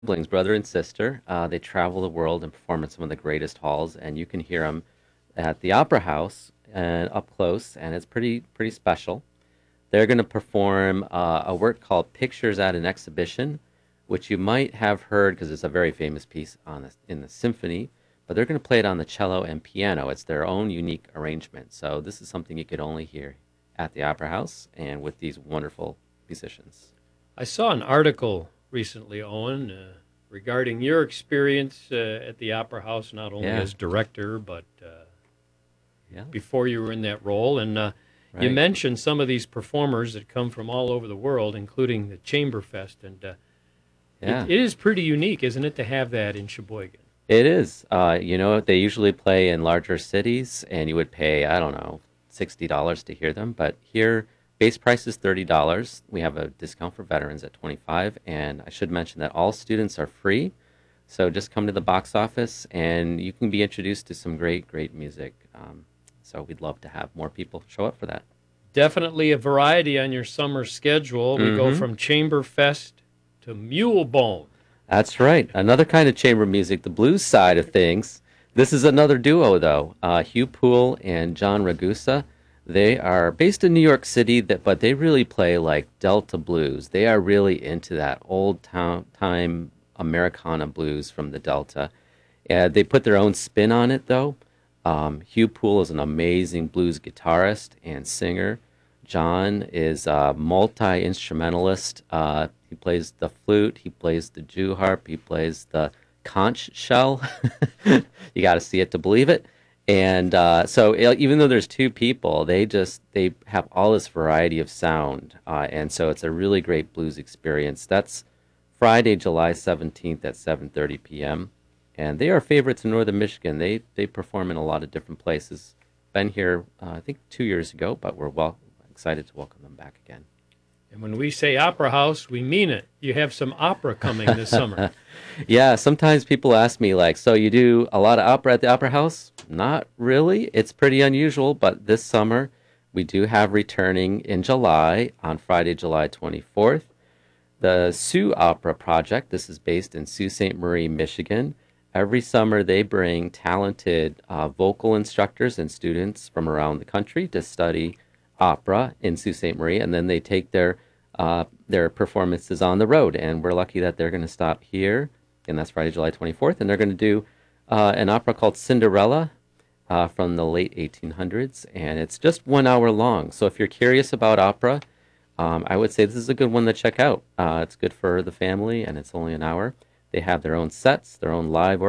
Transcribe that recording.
Siblings, brother and sister. They travel the world and perform in some of the greatest halls, and you can hear them at the Opera House and up close, and it's pretty special. They're going to perform a work called "Pictures at an Exhibition," which you might have heard because it's a very famous piece in the symphony. But they're going to play it on the cello and piano. It's their own unique arrangement. So this is something you could only hear at the Opera House and with these wonderful musicians. I saw an article recently, Owen, regarding your experience at the Opera House, not only Yeah, as director, but yeah, before you were in that role. And you right. mentioned some of these performers that come from all over the world, including the Chamberfest. And Yeah. it is pretty unique, isn't it, to have that in Sheboygan? It is. They usually play in larger cities, and you would pay, I don't know, $60 to hear them. But here, base price is $30. We have a discount for veterans at 25, and I should mention that all students are free. So just come to the box office, and you can be introduced to some great music. So we'd love to have more people show up for that. Definitely a variety on your summer schedule. We go Hmm. from Chamberfest to Mulebone. That's right. Another kind of chamber music, the blues side of things. This is another duo, though. Hugh Poole and John Ragusa. They are based in New York City, but they really play like Delta blues. They are really into that old time Americana blues from the Delta. They put their own spin on it, though. Hugh Poole is an amazing blues guitarist and singer. John is a multi instrumentalist. He plays the flute, he plays the Jew harp, he plays the conch shell. You got to see it to believe it. And even though there's two people, they have all this variety of sound, and so it's a really great blues experience. That's Friday, July 17th at 7:30 p.m. And they are favorites in Northern Michigan. They perform in a lot of different places. Been here, I think, 2 years ago, but we're excited to welcome them back again. And when we say Opera House, we mean it. You have some opera coming this summer. Yeah, sometimes people ask me, like, so you do a lot of opera at the Opera House? Not really. It's pretty unusual, but this summer we do have returning in July on Friday, July 24th. The Sioux Opera Project. This is based in Sault Ste. Marie, Michigan. Every summer, they bring talented vocal instructors and students from around the country to study opera in Sault Ste. Marie, and then they take their performances on the road. And we're lucky that they're going to stop here, and that's Friday, July 24th, and they're going to do an opera called Cinderella from the late 1800s, and it's just 1 hour long. So if you're curious about opera, I would say this is a good one to check out. It's good for the family, and it's only an hour. They have their own sets, their own live